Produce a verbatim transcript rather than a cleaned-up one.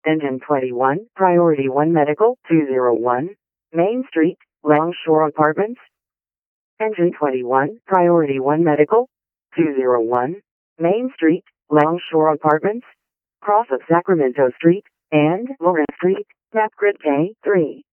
Engine twenty-one, Priority one Medical, two oh one, Main Street, Longshore Apartments. Engine twenty-one, Priority one Medical, two oh one, Main Street, Longshore Apartments, cross of Sacramento Street, and Lawrence Street, map grid K three.